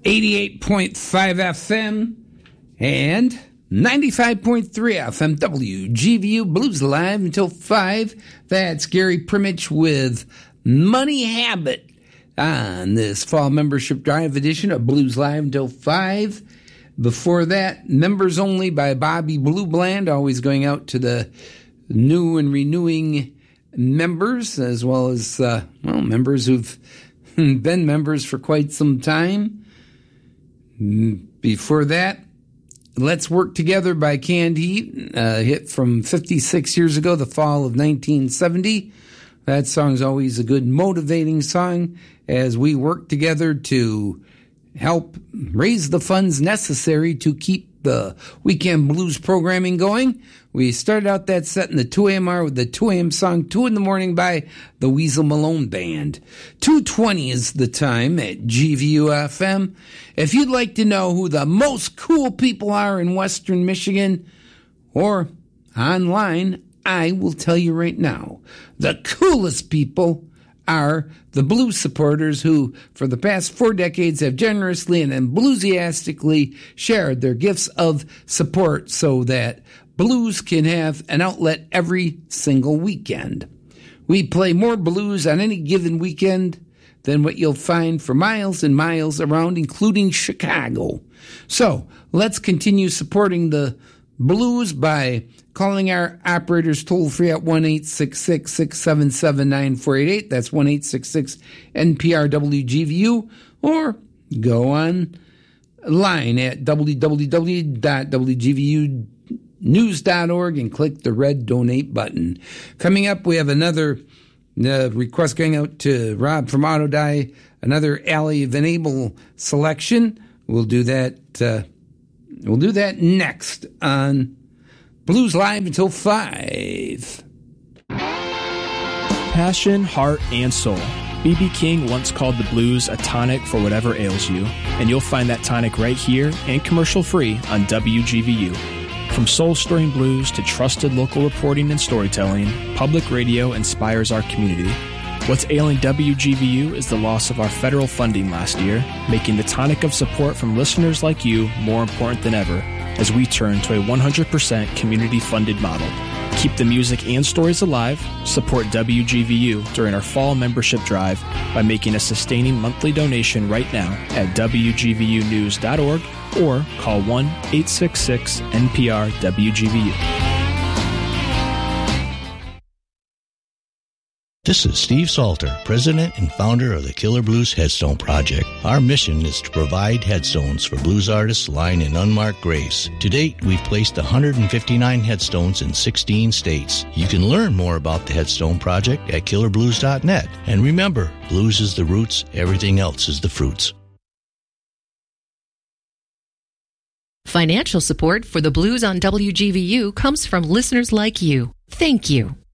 88.5 FM and 95.3 FM WGVU Blues Live until 5. That's Gary Primich with Money Habit on this fall membership drive edition of Blues Live until 5. Before that, Members Only by Bobby Blue Bland, always going out to the new and renewing members, as well as, members who've been members for quite some time. Before that, Let's Work Together by Canned Heat, a hit from 56 years ago, the fall of 1970. That song's always a good motivating song as we work together to help raise the funds necessary to keep the weekend blues programming going. We started out that set in the 2 a.m. hour with the 2 a.m. song 2 in the Morning by the Weasel Malone Band. 2:20 is the time at GVU-FM. If you'd like to know who the most cool people are in Western Michigan or online, I will tell you right now. The coolest people are the blues supporters who, for the past 4 decades, have generously and enthusiastically shared their gifts of support so that blues can have an outlet every single weekend. We play more blues on any given weekend than what you'll find for miles and miles around, including Chicago. So let's continue supporting the blues by calling our operators toll-free at 1-866-677-9488. That's 1-866-NPR-WGVU. Or go online at www.wgvunews.org and click the red donate button. Coming up, we have another request going out to Rob from Autodie, another Ali Venable selection. We'll do that next on Blues Live until 5. Passion, heart, and soul. B.B. King once called the blues a tonic for whatever ails you, and you'll find that tonic right here and commercial-free on WGVU. From soul-stirring blues to trusted local reporting and storytelling, public radio inspires our community. What's ailing WGVU is the loss of our federal funding last year, making the tonic of support from listeners like you more important than ever as we turn to a 100% community-funded model. Keep the music and stories alive. Support WGVU during our fall membership drive by making a sustaining monthly donation right now at WGVUnews.org or call 1-866-NPR-WGVU. This is Steve Salter, president and founder of the Killer Blues Headstone Project. Our mission is to provide headstones for blues artists lying in unmarked graves. To date, we've placed 159 headstones in 16 states. You can learn more about the Headstone Project at killerblues.net. And remember, blues is the roots, everything else is the fruits. Financial support for the Blues on WGVU comes from listeners like you. Thank you.